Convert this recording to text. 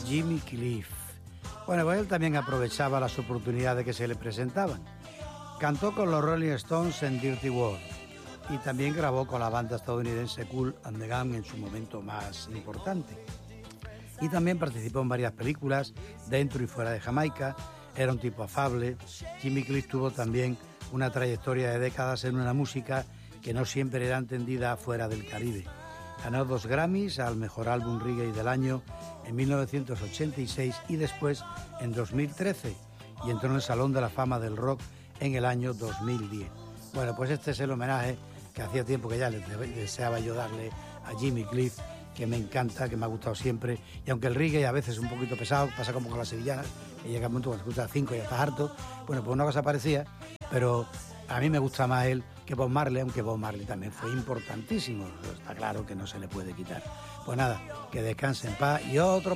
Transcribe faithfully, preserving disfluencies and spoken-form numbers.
Jimmy Cliff. Bueno, pues él también aprovechaba las oportunidades que se le presentaban. Cantó con los Rolling Stones en Dirty World y también grabó con la banda estadounidense Kool and the Gang en su momento más importante. Y también participó en varias películas dentro y fuera de Jamaica. Era un tipo afable. Jimmy Cliff tuvo también una trayectoria de décadas en una música que no siempre era entendida fuera del Caribe. Ganó dos Grammys al mejor álbum reggae del año en mil novecientos ochenta y seis y después en dos mil trece, y entró en el Salón de la Fama del Rock en el año dos mil diez. Bueno, pues este es el homenaje que hacía tiempo que ya le deseaba yo darle a Jimmy Cliff, que me encanta, que me ha gustado siempre, y aunque el reggae a veces es un poquito pesado, pasa como con las sevillanas, y llega un momento cuando escuchas cinco y ya estás harto, bueno, pues una cosa parecía, pero a mí me gusta más él que Bob Marley, aunque Bob Marley también fue importantísimo, está claro que no se le puede quitar. Pues nada, que descanse en paz y otro